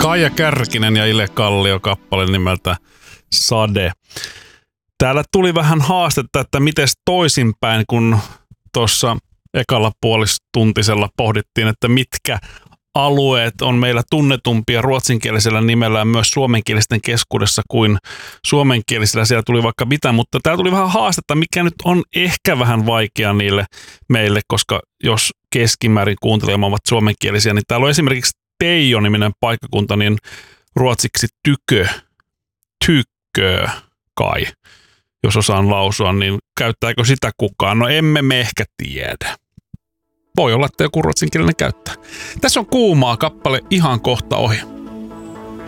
Kaija Kärkinen ja Ile Kallio kappale nimeltä Sade. Täällä tuli vähän haastetta, että miten toisinpäin, kun tuossa ekalla puolistuntisella pohdittiin, että mitkä alueet on meillä tunnetumpia ruotsinkielisellä nimellä myös suomenkielisten keskuudessa kuin suomenkielisellä. Siellä tuli vaikka mitä, mutta täällä tuli vähän haastetta, mikä nyt on ehkä vähän vaikea niille meille, koska jos keskimäärin kuuntelemaan ovat suomenkielisiä, niin täällä on esimerkiksi Teijo-niminen paikkakunta, niin ruotsiksi tykkö kai, jos osaan lausua, niin käyttääkö sitä kukaan? No emme me ehkä tiedä. Voi olla, että joku ruotsinkielinen käyttää. Tässä on Kuumaa kappale ihan kohta ohi.